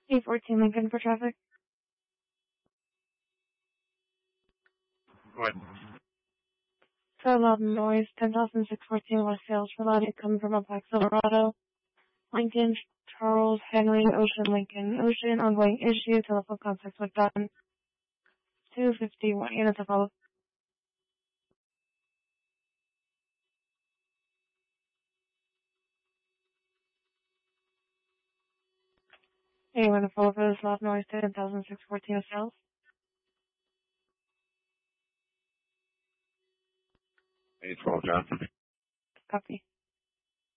814 Lincoln for traffic. Go ahead. So loud noise, 10,614 West Sales for loud coming from a black Silverado. Lincoln, Charles, Henry, Ocean, Lincoln, Ocean, ongoing issue, telephone contacts with done. 251 units of follow. Anyone to follow for this loud noise, 10,614 West Sales. 812 Johnson. Copy.